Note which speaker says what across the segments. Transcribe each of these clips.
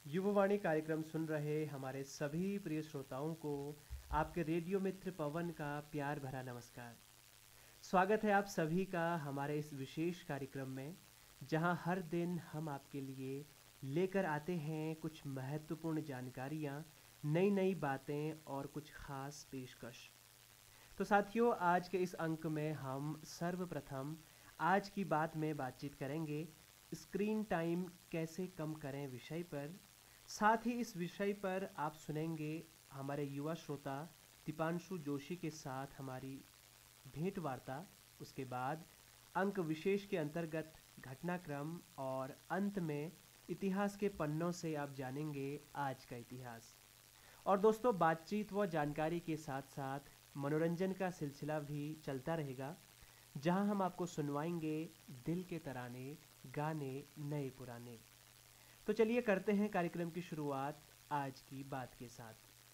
Speaker 1: युववाणी कार्यक्रम सुन रहे हमारे सभी प्रिय श्रोताओं को आपके रेडियो मित्र पवन का प्यार भरा नमस्कार। स्वागत है आप सभी का हमारे इस विशेष कार्यक्रम में, जहां हर दिन हम आपके लिए लेकर आते हैं कुछ महत्वपूर्ण जानकारियां, नई नई बातें और कुछ खास पेशकश। तो साथियों, आज के इस अंक में हम सर्वप्रथम आज की बात में बातचीत करेंगे स्क्रीन टाइम कैसे कम करें विषय पर। साथ ही इस विषय पर आप सुनेंगे हमारे युवा श्रोता दीपांशु जोशी के साथ हमारी भेंट वार्ता। उसके बाद अंक विशेष के अंतर्गत घटनाक्रम और अंत में इतिहास के पन्नों से आप जानेंगे आज का इतिहास। और दोस्तों, बातचीत व जानकारी के साथ साथ मनोरंजन का सिलसिला भी चलता रहेगा, जहां हम आपको सुनवाएंगे दिल के तराने, गाने नए पुराने। तो चलिए करते हैं कार्यक्रम की शुरुआत आज की बात के साथ।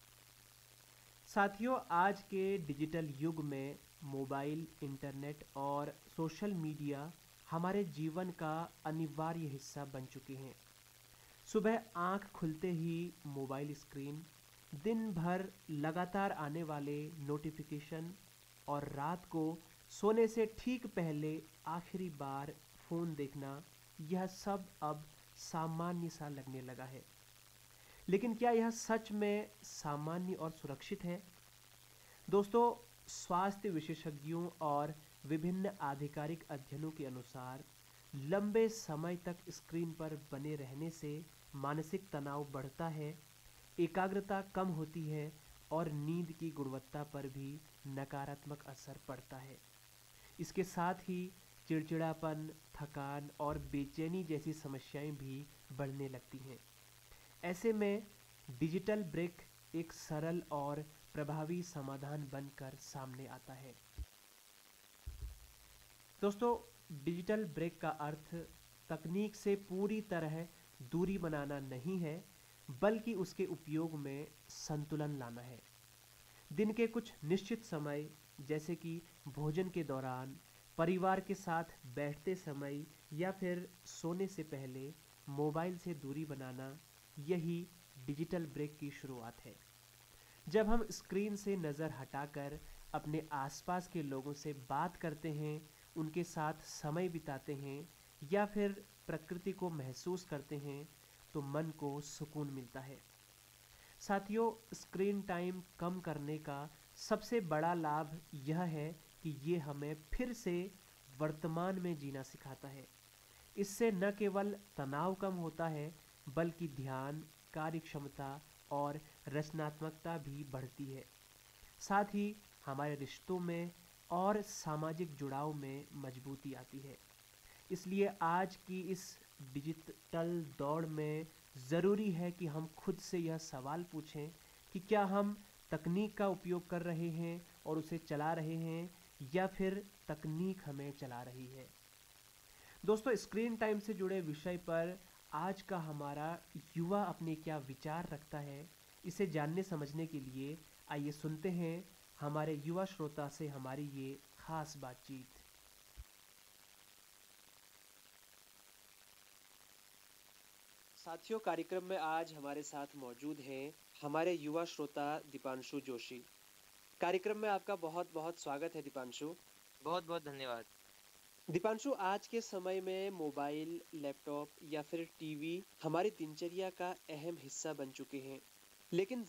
Speaker 1: साथियों, आज के डिजिटल युग में मोबाइल, इंटरनेट और सोशल मीडिया हमारे जीवन का अनिवार्य हिस्सा बन चुके हैं। सुबह आंख खुलते ही मोबाइल स्क्रीन, दिन भर लगातार आने वाले नोटिफिकेशन और रात को सोने से ठीक पहले आखिरी बार फ़ोन देखना, यह सब अब सामान्य सा लगने लगा है। लेकिन क्या यह सच में सामान्य और सुरक्षित है? दोस्तों, स्वास्थ्य विशेषज्ञों और विभिन्न आधिकारिक अध्ययनों के अनुसार लंबे समय तक स्क्रीन पर बने रहने से मानसिक तनाव बढ़ता है, एकाग्रता कम होती है और नींद की गुणवत्ता पर भी नकारात्मक असर पड़ता है। इसके साथ ही चिड़चिड़ापन, थकान और बेचैनी जैसी समस्याएं भी बढ़ने लगती हैं। ऐसे में डिजिटल ब्रेक एक सरल और प्रभावी समाधान बनकर सामने आता है। दोस्तों, डिजिटल ब्रेक का अर्थ तकनीक से पूरी तरह दूरी बनाना नहीं है, बल्कि उसके उपयोग में संतुलन लाना है। दिन के कुछ निश्चित समय, जैसे कि भोजन के दौरान, परिवार के साथ बैठते समय या फिर सोने से पहले मोबाइल से दूरी बनाना, यही डिजिटल ब्रेक की शुरुआत है। जब हम स्क्रीन से नज़र हटाकर अपने आसपास के लोगों से बात करते हैं, उनके साथ समय बिताते हैं या फिर प्रकृति को महसूस करते हैं, तो मन को सुकून मिलता है। साथियों, स्क्रीन टाइम कम करने का सबसे बड़ा लाभ यह है कि ये हमें फिर से वर्तमान में जीना सिखाता है। इससे न केवल तनाव कम होता है, बल्कि ध्यान, कार्यक्षमता और रचनात्मकता भी बढ़ती है। साथ ही हमारे रिश्तों में और सामाजिक जुड़ाव में मजबूती आती है। इसलिए आज की इस डिजिटल दौड़ में ज़रूरी है कि हम खुद से यह सवाल पूछें कि क्या हम तकनीक का उपयोग कर रहे हैं और उसे चला रहे हैं, या फिर तकनीक हमें चला रही है। दोस्तों, स्क्रीन टाइम से जुड़े विषय पर आज का हमारा युवा अपने क्या विचार रखता है, इसे जानने समझने के लिए आइए सुनते हैं हमारे युवा श्रोता से हमारी ये खास बातचीत। साथियों, कार्यक्रम में आज हमारे साथ मौजूद हैं हमारे युवा श्रोता दीपांशु जोशी। कार्यक्रम में आपका बहुत बहुत स्वागत है दीपांशु।
Speaker 2: बहुत बहुत धन्यवाद।
Speaker 1: दीपांशु, आज के समय में मोबाइल, लैपटॉप या फिर टीवी हमारी दिनचर्या का अहम हिस्सा बन चुके हैं। लेकिन